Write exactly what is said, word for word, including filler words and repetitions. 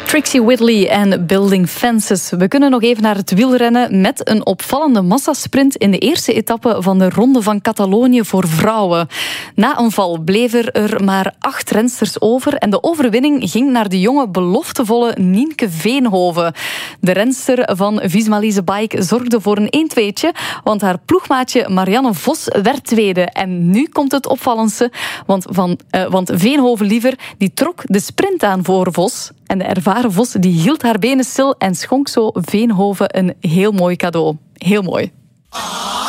Trixie Whitley en Building Fences. We kunnen nog even naar het wielrennen met een opvallende massasprint in de eerste etappe van de Ronde van Catalonië voor vrouwen. Na een val bleven er maar acht rensters over en de overwinning ging naar de jonge beloftevolle Nienke Veenhoven. De renster van Visma Bike zorgde voor een een-tweetje, want haar ploegmaatje Marianne Vos werd tweede. En nu komt het opvallendste, want, van, uh, want Veenhoven liever die trok de sprint aan voor Vos. En de ervaren Vos die hield haar benen stil en schonk zo Veenhoven een heel mooi cadeau. Heel mooi.